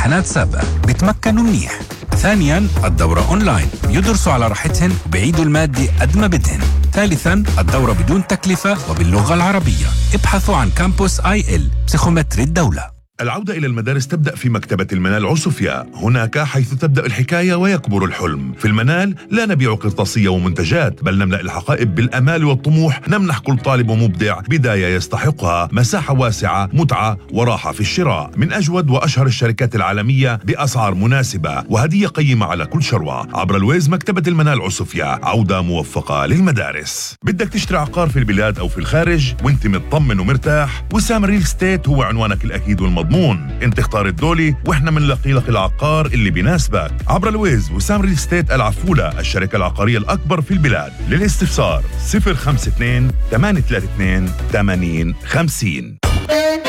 امتحانات سابقة بيتمكنوا منيح. ثانياً الدورة أونلاين، يدرسوا على راحتهن وبيعيدوا المادة قد ما بدهن. ثالثاً الدورة بدون تكلفة وباللغة العربية. ابحثوا عن كامبوس IL بسيخومتري الدولة. العودة إلى المدارس تبدأ في مكتبة المنال عسوفيا، هناك حيث تبدأ الحكاية ويكبر الحلم. في المنال لا نبيع قرطاسية ومنتجات، بل نملأ الحقائب بالأمال والطموح، نمنح كل طالب ومبدع بداية يستحقها، مساحة واسعة، متعة وراحة في الشراء، من أجود وأشهر الشركات العالمية بأسعار مناسبة وهدية قيمة على كل شروة. عبر الويز مكتبة المنال عسوفيا، عودة موفقة للمدارس. بدك تشتري عقار في البلاد أو في الخارج وانت مطمن ومرتاح؟ وسام ريل ستيت هو عنوانك الأكيد والمضمون. انت اختار الدولي واحنا منلاقي لك العقار اللي بيناسبك. عبر الويز وسام ريل ستيت العفولة، الشركة العقارية الأكبر في البلاد. للاستفسار 052 832 8050.